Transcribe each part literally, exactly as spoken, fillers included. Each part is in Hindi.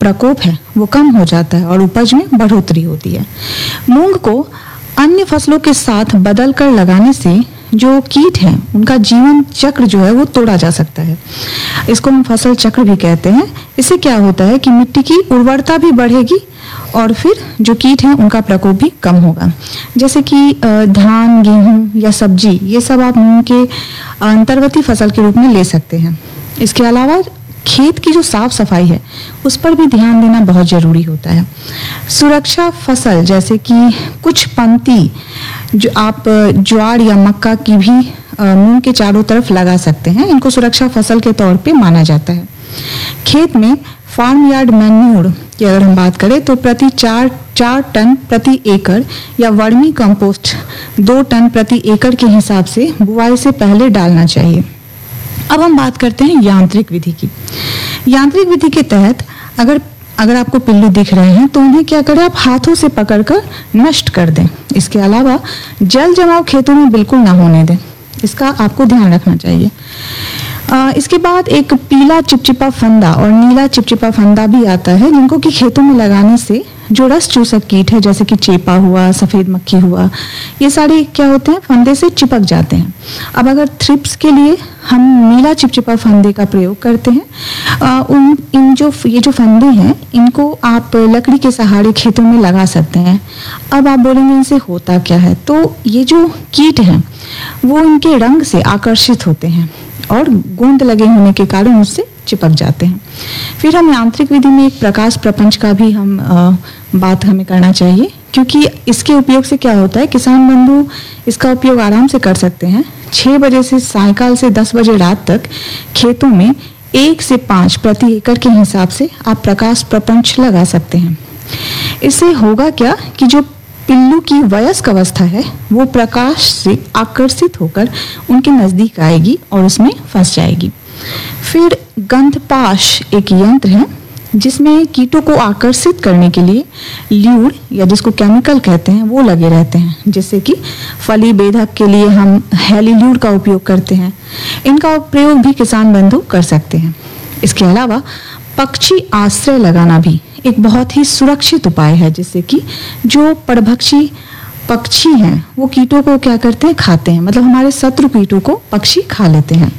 प्रकोप है वो कम हो जाता है और उपज में बढ़ोतरी होती है। मूंग को अन्य फसलों के साथ बदल कर लगाने से जो कीट हैं उनका जीवन चक्र जो है वो तोड़ा जा सकता है। इसको हम फसल चक्र भी कहते हैं। इससे क्या होता है कि मिट्टी की उर्वरता भी बढ़ेगी और फिर जो कीट हैं उनका प्रकोप भी कम होगा। जैसे कि धान, गेहूं या सब्जी, ये सब आप मूंग के अंतर्गती फसल के रूप में ले सकते हैं। इसके अलावा खेत की जो साफ सफाई है उस पर भी ध्यान देना बहुत जरूरी होता है। सुरक्षा फसल जैसे कि कुछ पंक्ति जो आप ज्वार या मक्का की भी मूंग के चारों तरफ लगा सकते हैं। इनको सुरक्षा फसल के तौर पे माना जाता है। खेत में फार्म यार्ड मैन्यूर की अगर हम बात करें तो प्रति चार चार टन प्रति एकड़ या वर्मी कंपोस्ट दो टन प्रति एकड़ के हिसाब से बुआई से पहले डालना चाहिए। अब हम बात करते हैं यांत्रिक विधि की। यांत्रिक विधि के तहत अगर अगर आपको पिल्लू दिख रहे हैं तो उन्हें क्या करें, आप हाथों से पकड़कर नष्ट कर दें। इसके अलावा जल जमाव खेतों में बिल्कुल ना होने दें, इसका आपको ध्यान रखना चाहिए। आ, इसके बाद एक पीला चिपचिपा फंदा और नीला चिपचिपा फंदा भी आता है, जिनको कि खेतों में लगाने से जो रस चूसक कीट है जैसे कि चेपा हुआ, सफेद मक्खी हुआ, ये सारे क्या होते हैं, फंदे से चिपक जाते हैं। अब अगर थ्रिप्स के लिए हम नीला चिपचिपा फंदे का प्रयोग करते हैं, आ, उन इन जो ये जो फंदे हैं इनको आप लकड़ी के सहारे खेतों में लगा सकते हैं। अब आप बोलेंगे इनसे होता क्या है, तो ये जो कीट हैं वो इनके रंग से आकर्षित होते हैं और गोंद लगे होने के कारण उससे चिपक जाते हैं। फिर हम यांत्रिक विधि में एक प्रकाश प्रपंच का भी हम आ, बात हमें करना चाहिए, क्योंकि इसके उपयोग से क्या होता है, किसान बंधु इसका उपयोग आराम से कर सकते हैं। छः बजे से सायकाल से दस बजे रात तक खेतों में एक से पाँच प्रति एकड़ के हिसाब से आप प्रकाश प्रपंच लगा सकते हैं। इससे होगा क्या कि जो पिल्लू की वयस्क अवस्था है वो प्रकाश से आकर्षित होकर उनके नजदीक आएगी और उसमें फंस जाएगी। फिर गंधपाश एक यंत्र है जिसमें कीटों को आकर्षित करने के लिए ल्यूर या जिसको केमिकल कहते हैं वो लगे रहते हैं, जैसे कि फली बेधक के लिए हम हेलील्यूर का उपयोग करते हैं। इनका प्रयोग भी किसान बंधु कर सकते हैं। इसके अलावा पक्षी आश्रय लगाना भी एक बहुत ही सुरक्षित उपाय है, जिससे कि जो परभक्षी पक्षी हैं वो कीटों को क्या करते हैं, खाते हैं, मतलब हमारे शत्रु कीटों को पक्षी खा लेते हैं।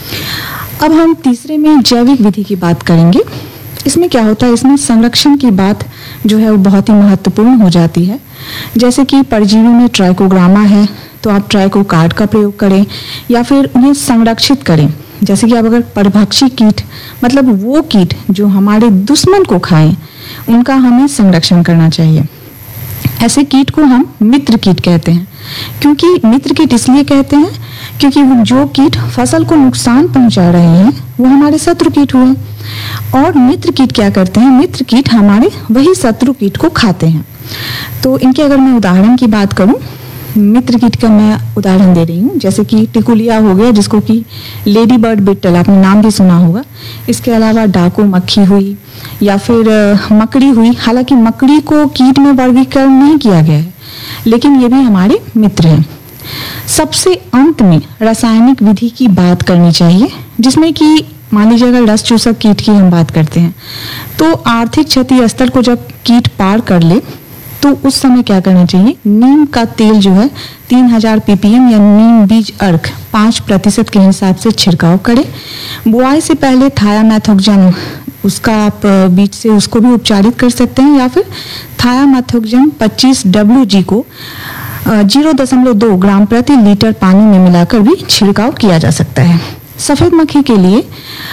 अब हम तीसरे में जैविक विधि की बात करेंगे। इसमें क्या होता है, इसमें संरक्षण की बात जो है वो बहुत ही महत्वपूर्ण हो जाती है। जैसे कि परजीवी में ट्राइकोग्रामा है तो आप ट्राइकोकार्ड का प्रयोग करें या फिर उन्हें संरक्षित करें। जैसे कि आप अगर परभक्षी कीट मतलब वो कीट जो हमारे दुश्मन को खाएं उनका हमें संरक्षण करना चाहिए। ऐसे कीट को हम मित्र कीट कहते हैं। क्योंकि मित्र कीट इसलिए कहते हैं क्योंकि जो कीट फसल को नुकसान पहुंचा रहे हैं वो हमारे शत्रु कीट हुए, और मित्र कीट क्या करते हैं, मित्र कीट हमारे वही शत्रु कीट को खाते हैं। तो इनके अगर मैं उदाहरण की बात करूं, मित्र कीट का मैं उदाहरण दे रही हूँ, जैसे कि टिकुलिया हो गया जिसको कि लेडी बर्ड बिटल आपने नाम भी सुना होगा। इसके अलावा डाकू मक्खी हुई या फिर मकड़ी हुई। हालांकि मकड़ी को कीट में वर्गीकरण नहीं किया गया है, लेकिन ये भी हमारे मित्र हैं। सबसे अंत में रासायनिक विधि की बात करनी चाहिए, जिसमें कि मान लीजिए अगर रस चूसक कीट की हम बात करते हैं तो आर्थिक क्षति स्तर को जब कीट पार कर ले तो उस समय क्या करना चाहिए, नीम का तेल जो है तीन हजार पीपीएम या नीम बीज अर्क पाँच प्रतिशत के हिसाब से छिड़काव करें। बुआई से पहले थायामेथोक्सम उसका आप बीज से उसको भी उपचारित कर सकते हैं, या फिर थायामेथोक्सम पच्चीस डब्ल्यू जी को जीरो दशमलव दो ग्राम प्रति लीटर पानी में मिलाकर भी छिड़काव किया जा सकता है। सफेद मक्खी के लिए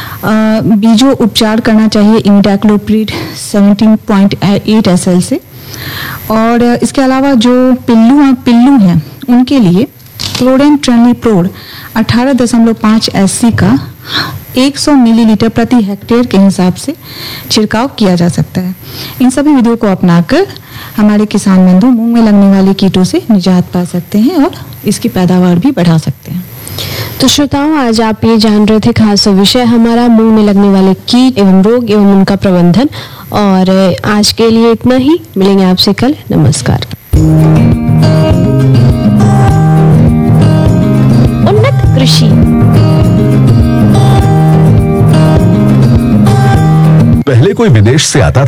बीजों उपचार करना चाहिए इमिडाक्लोप्रिड सत्रह पॉइंट आठ एस एल से। और इसके अलावा जो पिल्लू पिल्लू हैं उनके लिए क्लोरेंट्रेनिप्रोड अठारह दशमलव पाँच एस सी का सौ मिलीलीटर प्रति हेक्टेयर के हिसाब से छिड़काव किया जा सकता है। इन सभी विधियों को अपनाकर हमारे किसान बंधु मूंग में लगने वाले कीटों से निजात पा सकते हैं और इसकी पैदावार भी बढ़ा सकते हैं। तो श्रोताओं, आज आप ये जान रहे थे खास विषय हमारा मूंग में लगने वाले कीट एवं रोग एवं उनका प्रबंधन। और आज के लिए इतना ही, मिलेंगे आपसे कल। नमस्कार। उन्नत कृषि। पहले कोई विदेश से आता था